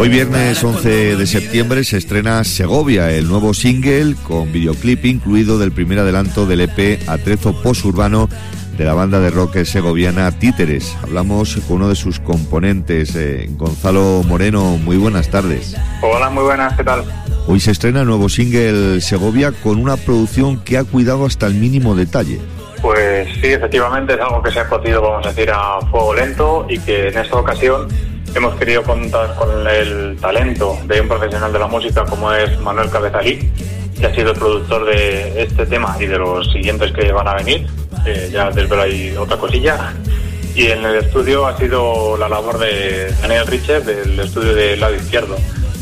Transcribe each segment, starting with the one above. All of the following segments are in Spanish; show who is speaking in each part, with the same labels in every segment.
Speaker 1: Hoy viernes 11 de septiembre se estrena Segovia, el nuevo single con videoclip incluido del primer adelanto del EP Atrezo Posurbano de la banda de rock segoviana Títeres. Hablamos con uno de sus componentes, Gonzalo Moreno. Muy buenas tardes.
Speaker 2: Hola, muy buenas, ¿qué tal?
Speaker 1: Hoy se estrena el nuevo single Segovia con una producción que ha cuidado hasta el mínimo detalle.
Speaker 2: Pues sí, efectivamente es algo que se ha cocido, vamos a decir, a fuego lento, y que en esta ocasión hemos querido contar con el talento de un profesional de la música como es Manuel Cabezalí, que ha sido el productor de este tema y de los siguientes que van a venir. Ya desvelo ahí otra cosilla. Y en el estudio ha sido la labor de Daniel Richer, del estudio del lado izquierdo.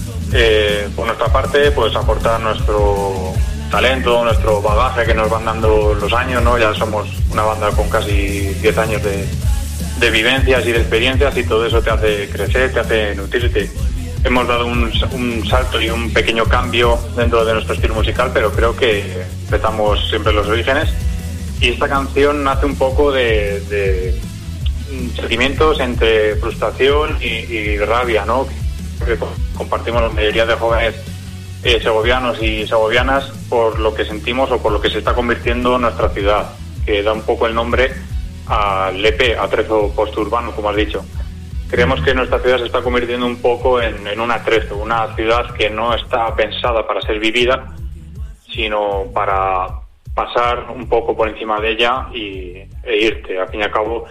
Speaker 2: Por nuestra parte, pues aportar nuestro talento, nuestro bagaje que nos van dando los años, ¿no? Ya somos una banda con casi 10 años de vivencias y de experiencias, y todo eso te hace crecer, te hace nutrirte. Hemos dado un salto y un pequeño cambio dentro de nuestro estilo musical, pero creo que empezamos siempre los orígenes. Y esta canción nace un poco de sentimientos entre frustración y rabia, ¿no? Que compartimos la mayoría de jóvenes segovianos y segovianas por lo que sentimos o por lo que se está convirtiendo nuestra ciudad, que da un poco el nombre al EP Atrezo Posurbano, como has dicho. Creemos que nuestra ciudad se está convirtiendo un poco en un atrezo, una ciudad que no está pensada para ser vivida, sino para pasar un poco por encima de ella e irte. Al fin y al cabo,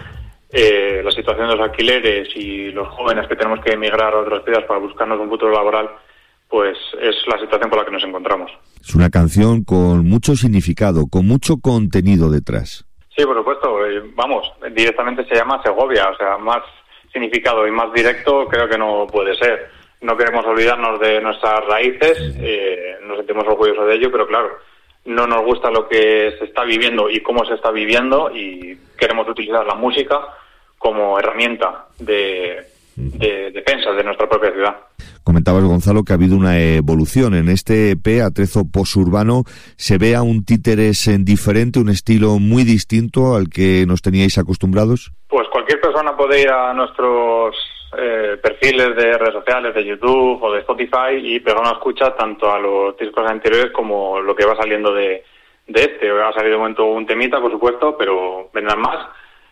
Speaker 2: la situación de los alquileres y los jóvenes que tenemos que emigrar a otras ciudades para buscarnos un futuro laboral, pues es la situación con la que nos encontramos.
Speaker 1: Es una canción con mucho significado, con mucho contenido detrás.
Speaker 2: Sí, por supuesto. Vamos, directamente se llama Segovia, o sea, más significado y más directo creo que no puede ser. No queremos olvidarnos de nuestras raíces, nos sentimos orgullosos de ello, pero claro, no nos gusta lo que se está viviendo y cómo se está viviendo, y queremos utilizar la música como herramienta de defensa de nuestra propia ciudad.
Speaker 1: Comentabas, Gonzalo, que ha habido una evolución. En este EP, Atrezo Posurbano, se ve a un Títeres diferente, un estilo muy distinto al que nos teníais acostumbrados.
Speaker 2: Pues cualquier persona puede ir a nuestros perfiles de redes sociales, de YouTube o de Spotify, y pegar una escucha tanto a los discos anteriores como lo que va saliendo de este. Ha salido de momento un temita, por supuesto, pero vendrán más.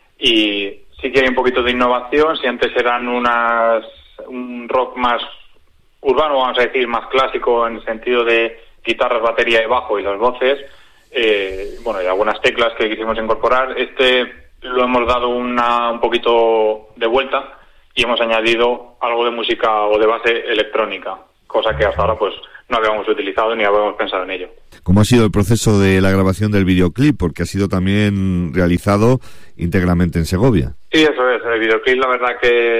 Speaker 2: Y sí que hay un poquito de innovación. Si antes eran un rock más urbano, vamos a decir, más clásico en el sentido de guitarras, batería y bajo y las voces, y algunas teclas que quisimos incorporar, lo hemos dado un poquito de vuelta y hemos añadido algo de música o de base electrónica, cosa que hasta ahora pues no habíamos utilizado ni habíamos pensado en ello.
Speaker 1: ¿Cómo ha sido el proceso de la grabación del videoclip? Porque ha sido también realizado íntegramente en Segovia.
Speaker 2: Sí, eso es. El videoclip, la verdad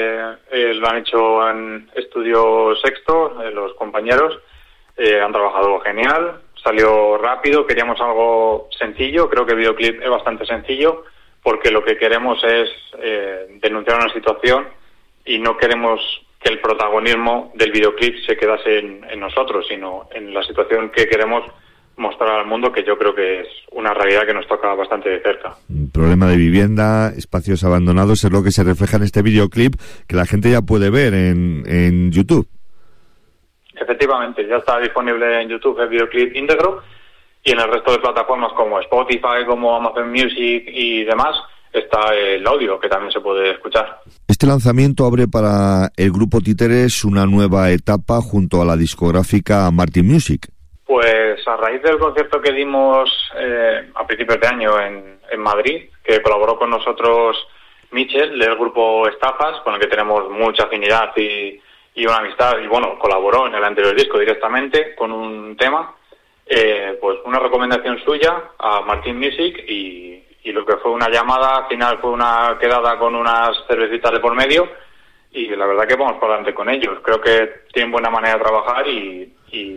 Speaker 2: que lo han hecho en Estudio Sexto, los compañeros. Han trabajado genial, salió rápido, queríamos algo sencillo. Creo que el videoclip es bastante sencillo, porque lo que queremos es denunciar una situación y no queremos que el protagonismo del videoclip se quedase en nosotros, sino en la situación que queremos mostrar al mundo, que yo creo que es una realidad que nos toca bastante de cerca.
Speaker 1: El problema de vivienda, espacios abandonados, es lo que se refleja en este videoclip, que la gente ya puede ver en YouTube.
Speaker 2: Efectivamente, ya está disponible en YouTube el videoclip íntegro, y en el resto de plataformas como Spotify, como Amazon Music y demás, está el audio, que también se puede escuchar.
Speaker 1: Este lanzamiento abre para el grupo Títeres una nueva etapa junto a la discográfica Martin Music.
Speaker 2: Pues a raíz del concierto que dimos a principios de año en Madrid, que colaboró con nosotros Michel del grupo Estafas, con el que tenemos mucha afinidad y una amistad, y bueno, colaboró en el anterior disco directamente con un tema, pues una recomendación suya a Martin Music, y lo que fue una llamada, al final fue una quedada con unas cervecitas de por medio, y la verdad que vamos para adelante con ellos. Creo que tienen buena manera de trabajar y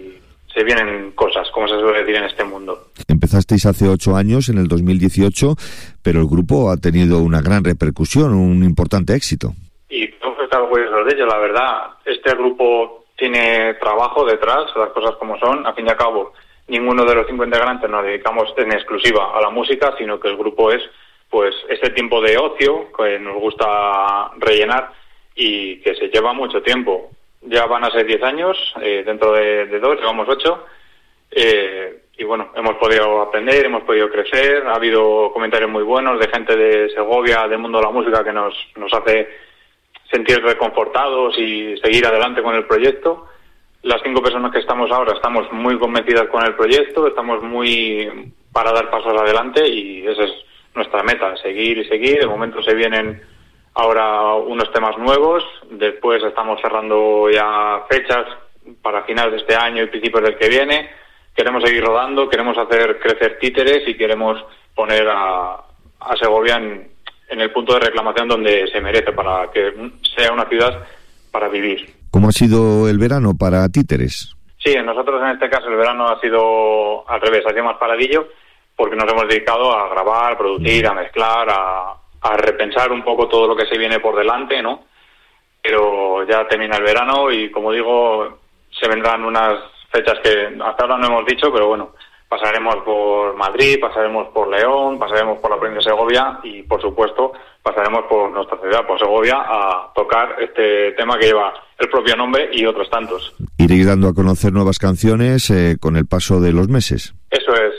Speaker 2: se vienen cosas, como se suele decir en este mundo.
Speaker 1: Empezasteis hace 8 años, en el 2018, pero el grupo ha tenido una gran repercusión, un importante éxito.
Speaker 2: Y tengo que estar orgulloso de ello, la verdad. Este grupo tiene trabajo detrás, las cosas como son. Al fin y al cabo, ninguno de los 5 integrantes nos dedicamos en exclusiva a la música, sino que el grupo es pues ese tiempo de ocio que nos gusta rellenar y que se lleva mucho tiempo. ya van a ser 10 años, dentro de 2, llevamos 8, y bueno, hemos podido aprender, hemos podido crecer, ha habido comentarios muy buenos de gente de Segovia, del mundo de la música, que nos hace sentir reconfortados y seguir adelante con el proyecto. Las 5 personas que estamos ahora estamos muy convencidas con el proyecto, estamos muy para dar pasos adelante y esa es nuestra meta, seguir y seguir. De momento se vienen ahora unos temas nuevos, después estamos cerrando ya fechas para finales de este año y principios del que viene. Queremos seguir rodando, queremos hacer crecer Títeres y queremos poner a Segovia en el punto de reclamación donde se merece, para que sea una ciudad para vivir.
Speaker 1: ¿Cómo ha sido el verano para Títeres?
Speaker 2: Sí, nosotros en este caso el verano ha sido al revés, ha sido más paradillo, porque nos hemos dedicado a grabar, a producir, a mezclar, a repensar un poco todo lo que se viene por delante, ¿no? Pero ya termina el verano y, como digo, se vendrán unas fechas que hasta ahora no hemos dicho, pero bueno, pasaremos por Madrid, pasaremos por León, pasaremos por la provincia de Segovia y, por supuesto, pasaremos por nuestra ciudad, por Segovia, a tocar este tema que lleva el propio nombre y otros tantos.
Speaker 1: Iréis dando a conocer nuevas canciones con el paso de los meses.
Speaker 2: Eso es.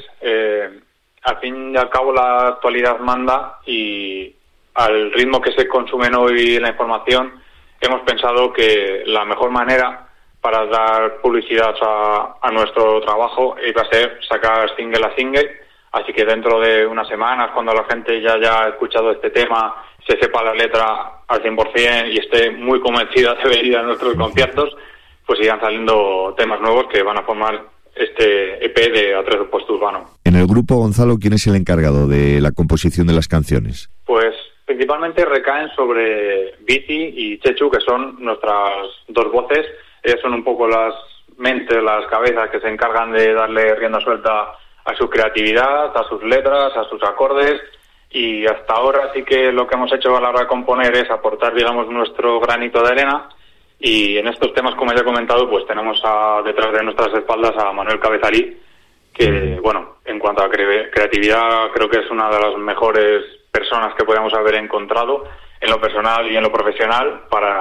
Speaker 2: Al fin y al cabo la actualidad manda y al ritmo que se consume hoy la información, hemos pensado que la mejor manera para dar publicidad a nuestro trabajo iba a ser sacar single a single, así que dentro de unas semanas, cuando la gente ya haya escuchado este tema, se sepa la letra al 100% y esté muy convencida de venir a nuestros conciertos, pues sigan saliendo temas nuevos que van a formar este EP de Atrezo Posturbano.
Speaker 1: En el grupo, Gonzalo, ¿quién es el encargado de la composición de las canciones?
Speaker 2: Pues principalmente recaen sobre Bici y Chechu, que son nuestras 2 voces. Ellas son un poco las mentes, las cabezas que se encargan de darle rienda suelta a su creatividad, a sus letras, a sus acordes, y hasta ahora sí que lo que hemos hecho a la hora de componer es aportar, digamos, nuestro granito de arena. Y en estos temas, como ya he comentado, pues tenemos detrás de nuestras espaldas a Manuel Cabezalí, que, bueno, en cuanto a creatividad, creo que es una de las mejores personas que podemos haber encontrado en lo personal y en lo profesional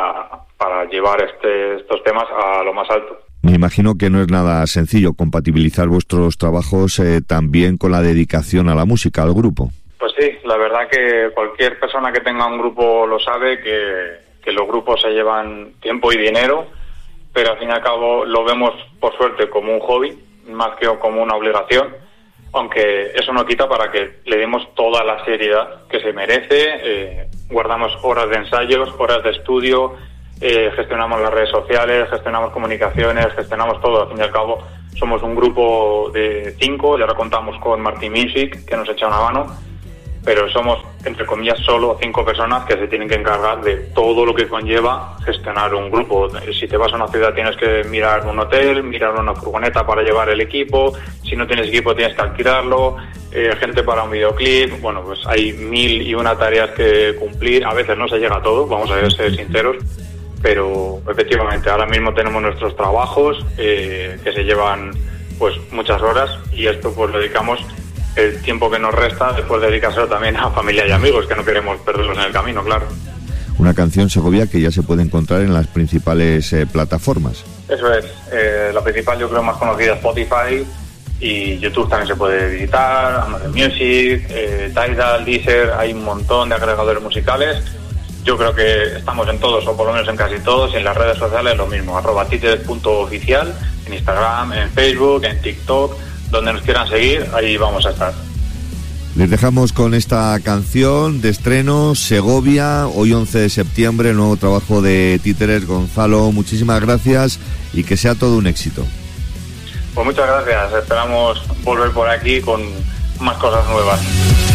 Speaker 2: para llevar estos temas a lo más alto.
Speaker 1: Me imagino que no es nada sencillo compatibilizar vuestros trabajos también con la dedicación a la música, al grupo.
Speaker 2: Pues sí, la verdad que cualquier persona que tenga un grupo lo sabe, que los grupos se llevan tiempo y dinero, pero al fin y al cabo lo vemos, por suerte, como un hobby, más que como una obligación, aunque eso no quita para que le demos toda la seriedad que se merece. Guardamos horas de ensayos, horas de estudio, gestionamos las redes sociales, gestionamos comunicaciones, gestionamos todo. Al fin y al cabo somos un grupo de 5 y ahora contamos con Martin Music, que nos echa una mano, pero somos, entre comillas, solo 5 personas que se tienen que encargar de todo lo que conlleva gestionar un grupo. Si te vas a una ciudad tienes que mirar un hotel, mirar una furgoneta para llevar el equipo, si no tienes equipo tienes que alquilarlo, gente para un videoclip. Bueno, pues hay 1001 tareas que cumplir, a veces no se llega a todo, vamos a ser sinceros, pero efectivamente ahora mismo tenemos nuestros trabajos que se llevan pues muchas horas, y esto pues lo dedicamos el tiempo que nos resta, después dedicárselo también a familia y amigos, que no queremos perderlos en el camino, claro.
Speaker 1: Una canción, Segovia, que ya se puede encontrar en las principales plataformas.
Speaker 2: Eso es, la principal yo creo más conocida es Spotify, y YouTube también se puede visitar, Amazon Music, Tidal, Deezer, hay un montón de agregadores musicales. Yo creo que estamos en todos, o por lo menos en casi todos, y en las redes sociales lo mismo, @títeres.oficial, en Instagram, en Facebook, en TikTok, donde nos quieran seguir, ahí vamos a estar.
Speaker 1: Les dejamos con esta canción de estreno, Segovia, hoy 11 de septiembre, el nuevo trabajo de Títeres. Gonzalo, muchísimas gracias y que sea todo un éxito.
Speaker 2: Pues muchas gracias, esperamos volver por aquí con más cosas nuevas.